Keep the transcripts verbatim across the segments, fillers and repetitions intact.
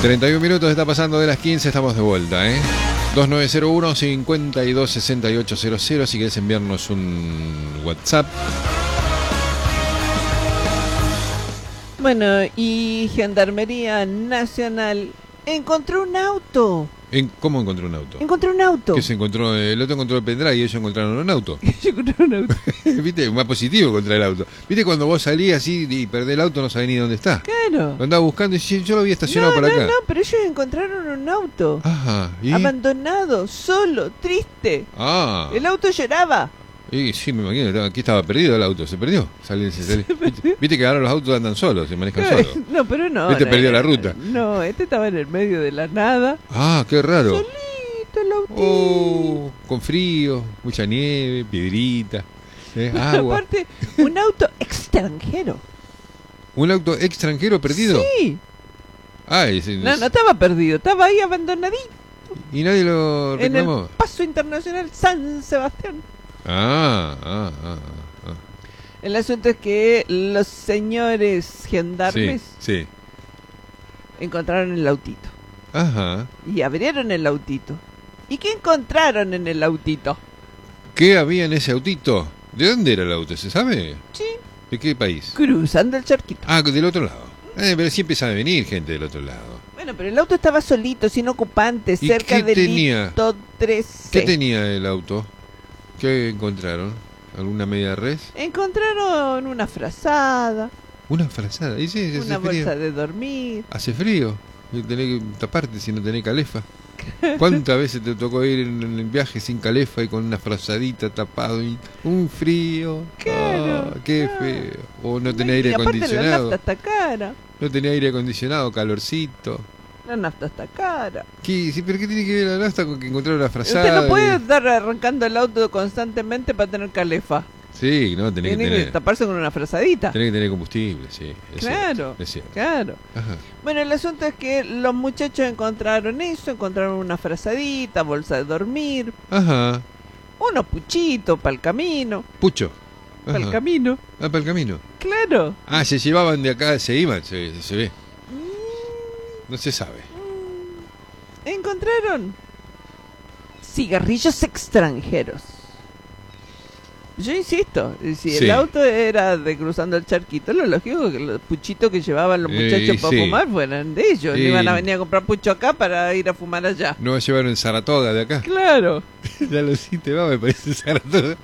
treinta y un minutos está pasando de las quince, estamos de vuelta, ¿eh? dos nueve cero uno, cinco dos seis ocho cero cero si querés enviarnos un WhatsApp. Bueno, y Gendarmería Nacional encontró un auto. ¿En, ¿Cómo encontró un auto? Encontró un auto. ¿Qué se encontró? El otro encontró el pendrive y ellos encontraron un auto. Yo encontré un auto. ¿Viste? Más positivo contra el auto. ¿Viste cuando vos salís así y perdés el auto no sabés ni dónde está? Claro. Lo andaba buscando y yo, yo lo había estacionado no, por no, acá. No, pero ellos encontraron un auto. Ajá. ¿Y? Abandonado, solo, triste. Ah. El auto lloraba. Y sí, me imagino, aquí estaba perdido el auto, se perdió. Sale, se, se, ¿viste, viste que ahora los autos andan solos, se manejan solos. No, pero no. Este no, perdió no, la ruta. No, este estaba en el medio de la nada. Ah, qué raro. Solito el autito. Oh, con frío, mucha nieve, piedrita, eh, agua. Aparte, un auto extranjero. ¿Un auto extranjero perdido? Sí. Ah, ese, No, no estaba perdido, estaba ahí abandonadito. ¿Y nadie lo reclamó? En el Paso Internacional San Sebastián. Ah, ah, ah, ah. El asunto es que los señores gendarmes Sí, sí. encontraron el autito. Ajá. Y abrieron el autito. ¿Y qué encontraron en el autito? ¿Qué había en ese autito? ¿De dónde era el auto? ¿Se sabe? Sí. ¿De qué país? Cruzando el charquito. Ah, del otro lado. Eh, pero siempre sabe venir gente del otro lado. Bueno, pero el auto estaba solito, sin ocupante, ¿Y cerca qué del tenía? Hito trece. ¿Qué tenía el auto? ¿Qué encontraron? ¿Alguna media res? Encontraron una frazada, Una frazada. ¿Y sí, una hace frío? bolsa de dormir. Hace frío. Tenés que taparte si no tenés calefa. ¿Cuántas veces te tocó ir en el viaje sin calefa y con una frazadita tapado y un frío? Claro, Ah, qué claro. feo. O no tenía Y aire aparte la acondicionado. nafta está cara. No tenía aire acondicionado, calorcito. La nafta está cara. ¿Qué? Sí, pero ¿qué tiene que ver la nafta con que encontraron una frazada? Usted no puede de- estar arrancando el auto constantemente para tener calefa. Sí, no, tenés que Tiene que tener. taparse con una frazadita. Tenés que tener combustible, sí. Es Claro, cierto, es cierto. claro. Ajá. Bueno, el asunto es que los muchachos encontraron eso, encontraron una frazadita, bolsa de dormir, Ajá. unos puchitos para el camino, Pucho. para el Ajá. camino. Ah, para el camino. Claro. Ah, se llevaban de acá, se iban, se, se ve. No se sabe. Encontraron cigarrillos extranjeros. Yo insisto, si Sí. el auto era de cruzando el charquito, lo lógico es que los puchitos que llevaban los Eh, muchachos para sí. fumar fueran de ellos. Sí. No iban a venir a comprar pucho acá para ir a fumar allá. No llevaron Saratoga de acá. Claro. Ya lo hiciste, va, me parece Saratoga.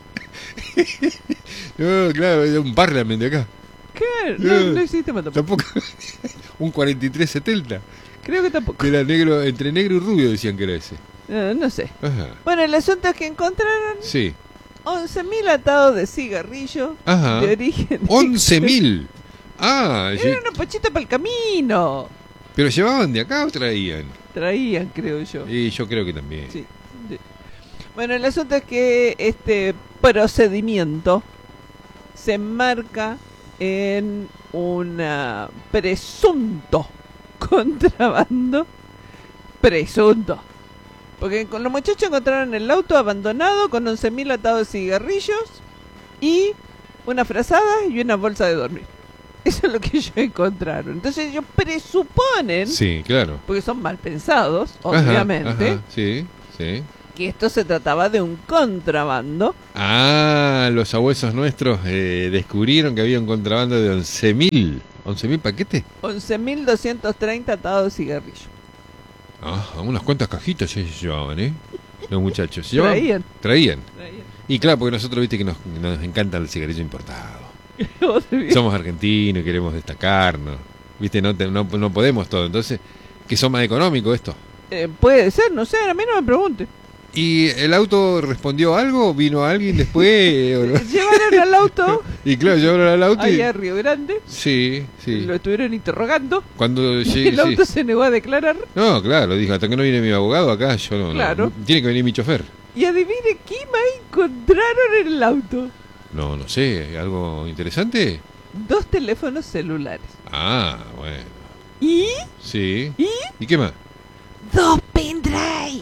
No, claro, era un Parlament de acá. ¿Qué? No. No, no existe más tampoco. Tampoco. Un cuarenta y tres setenta. Creo que tampoco. Que era negro, entre negro y rubio decían que era ese. No, no sé. Ajá. Bueno, el asunto es que encontraron Sí. once mil atados de cigarrillo Ajá. de origen. once mil. Ah, Era lle- una pochita para el camino. pero llevaban de acá o traían. Traían, creo yo. Y yo creo que también. Sí. Sí. Bueno, el asunto es que este procedimiento se enmarca en un presunto contrabando. Presunto. Porque con los muchachos encontraron el auto abandonado con once mil atados de cigarrillos y una frazada y una bolsa de dormir. Eso es lo que ellos encontraron. Entonces ellos presuponen, Sí, claro. porque son mal pensados, Ajá, obviamente, ajá, sí, sí. que esto se trataba de un contrabando. Ah, los abuesos nuestros eh, descubrieron que había un contrabando de once mil. ¿once mil paquetes? once mil doscientos treinta atados de cigarrillos. Ah, unas cuantas cajitas se llevaban, ¿eh? Los muchachos. ¿Llevaban? Traían. Traían. Traían. Y claro, porque nosotros, viste, que nos, nos encanta el cigarrillo importado. Vos te- Somos argentinos, queremos destacarnos. Viste, no, te- no, no podemos todo. Entonces, que son más económicos esto. Eh, puede ser, no sé, a mí no me pregunte. ¿Y el auto respondió algo? ¿Vino alguien después? ¿O no? Llevaron al auto Y claro, llevaron al auto y... ahí a Río Grande, Sí, sí. lo estuvieron interrogando Cuando y llegue... el auto se negó a declarar. No, claro, dijo, hasta que no viene mi abogado acá, yo no... no. Claro. Tiene que venir mi chofer. Y adivine qué más encontraron en el auto. No, no sé, ¿algo interesante? Dos teléfonos celulares. Ah, bueno. Y Sí. ¿Y? ¿Y qué más? dos pendrive.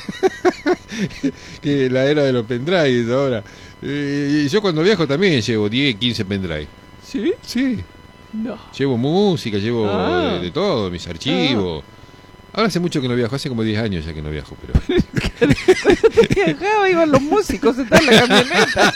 Que la era de los pendrives ahora. Eh, y yo cuando viajo también llevo diez, quince pendrives. ¿Sí? Sí. No. Llevo música, llevo Ah. de, de todo, mis archivos. Ahora hace mucho que no viajo, hace como diez años ya que no viajo, pero... Cuando te viajaba iban los músicos sentados en la camioneta.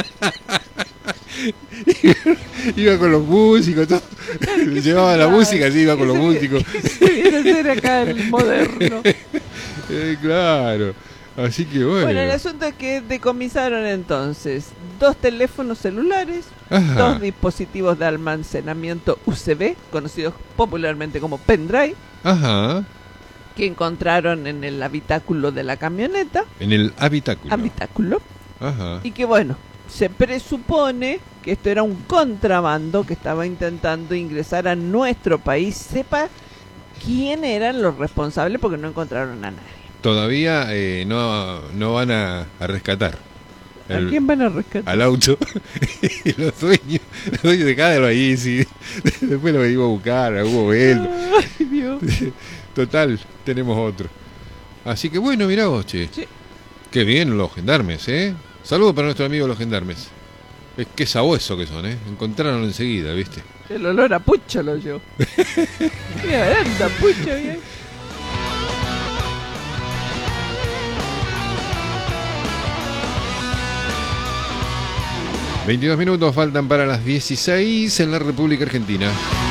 Iba con los músicos, todo. Llevaba la música, sí, iba con los músicos. ¿Qué se viene a hacer acá el moderno? Eh, claro, así que bueno. Bueno, el asunto es que decomisaron entonces dos teléfonos celulares, Ajá. dos dispositivos de almacenamiento U S B, conocidos popularmente como pendrive, Ajá, que encontraron en el habitáculo de la camioneta, en el habitáculo. habitáculo, Ajá. y que bueno, se presupone que esto era un contrabando que estaba intentando ingresar a nuestro país. Sepa quién eran los responsables porque no encontraron a nadie. Todavía eh, no, no van a, a rescatar ¿A el- quién van a rescatar? al auto. Y los dueños, los dueños de cada ahí, sí. Después lo venimos a buscar, hubo vuelto. Ay, Dios. Total, tenemos otro. Así que bueno, mirá vos, che. Sí. Qué bien los gendarmes, ¿eh? Saludos para nuestros amigos los gendarmes. Es que sabueso que son, ¿eh? Encontraron enseguida, ¿viste? El olor a pucho lo yo. Mira, anda, pucho bien. veintidós minutos faltan para las dieciséis en la República Argentina.